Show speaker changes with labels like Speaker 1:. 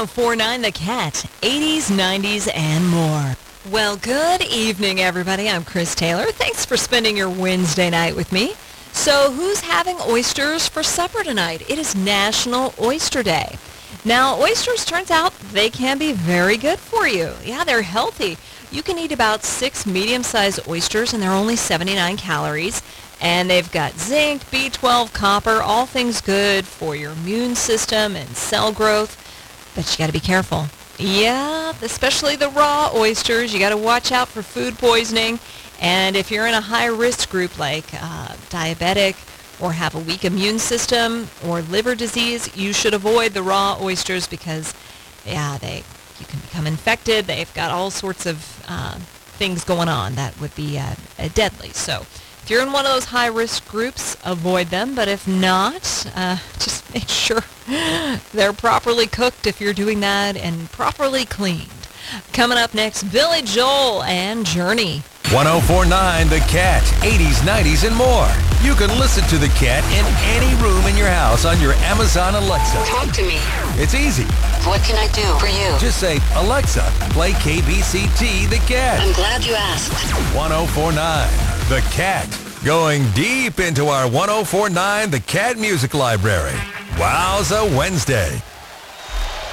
Speaker 1: 1049 The Cat, 80s, 90s, and more. Well, good evening, everybody. I'm Chris Taylor. Thanks for spending your Wednesday night with me. So, who's having oysters for supper tonight? It is National Oyster Day. Now, oysters, turns out, they can be very good for you. Yeah, they're healthy. You can eat about 6 medium-sized oysters, and they're only 79 calories. And they've got zinc, B12, copper, all things good for your immune system and cell growth. But you got to be careful. Yeah, especially the raw oysters. You got to watch out for food poisoning. And if you're in a high-risk group like diabetic or have a weak immune system or liver disease, you should avoid the raw oysters because, yeah, you can become infected. They've got all sorts of things going on that would be deadly. So if you're in one of those high-risk groups, avoid them. But if not, just make sure they're properly cooked if you're doing that and properly cleaned. Coming up next, Billy Joel and Journey.
Speaker 2: 1049 The Cat, 80s, 90s, and more. You can listen to The Cat in any room in your house on your Amazon Alexa.
Speaker 3: Talk to me.
Speaker 2: It's easy.
Speaker 3: What can I do for you?
Speaker 2: Just say, Alexa, play KBCT The Cat.
Speaker 3: I'm glad you asked.
Speaker 2: 1049 The Cat. Going deep into our 1049 The Cat music library. Wowza Wednesday.